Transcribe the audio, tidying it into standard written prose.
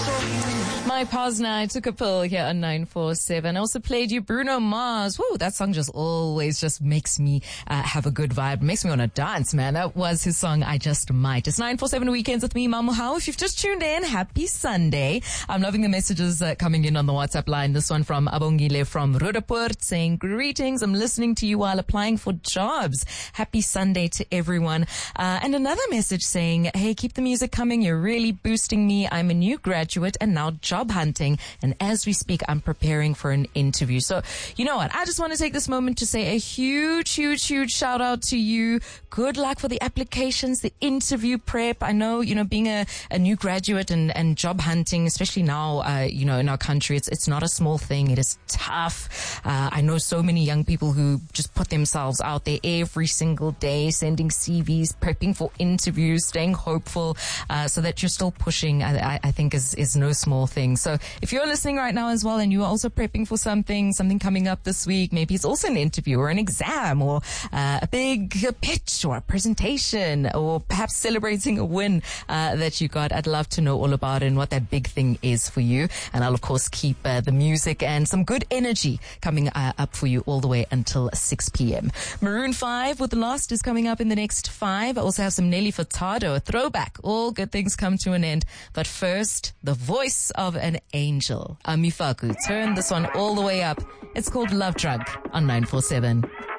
My Posner, I took a pill here on 947. I also played you Bruno Mars. Whoa, that song just always just makes me have a good vibe. Makes me want to dance, man. That was his song, I Just Might. It's 947 Weekends with me, Mamu Hao. If you've just tuned in, happy Sunday. I'm loving the messages coming in on the WhatsApp line. This one from Abongile from Rudaport saying, greetings, I'm listening to you while applying for jobs. Happy Sunday to everyone. And another message saying, hey, keep the music coming. You're really boosting me. I'm a new graduate and now job hunting, and as we speak, I'm preparing for an interview. So, you know what? I just want to take this moment to say a huge shout out to you. Good luck for the applications, the interview prep. I know, being a new graduate and job hunting, especially now, in our country, it's not a small thing. It is tough. I know so many young people who just put themselves out there every single day, sending CVs, prepping for interviews, staying hopeful, so that you're still pushing, I think is no small thing. So if you're listening right now as well and you are also prepping for something coming up this week, maybe it's also an interview or an exam or a big pitch or a presentation or perhaps celebrating a win that you got, I'd love to know all about it and what that big thing is for you. And I'll of course keep the music and some good energy coming up for you all the way until 6 p.m. Maroon 5 with The Lost is coming up in the next 5. I also have some Nelly Furtado, a throwback. All good things come to an end. But first, the voice of an angel, Amifaku. Turn this one all the way up. It's called Love Drug on 947.